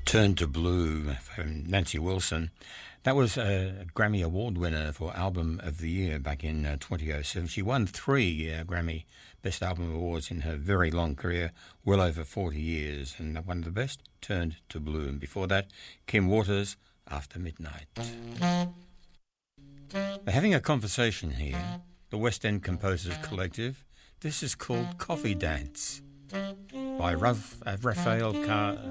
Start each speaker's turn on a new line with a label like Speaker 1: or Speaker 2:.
Speaker 1: Turn to Blue from Nancy Wilson. That was a Grammy Award winner for Album of the Year back in 2007. She won 3 Grammy Best Album Awards in her very long career, well over 40 years. And one of the best, Turned to Blue. And before that, Kim Waters, After Midnight. They're having a conversation here, the West End Composers Collective. This is called Coffee Dance by Raphael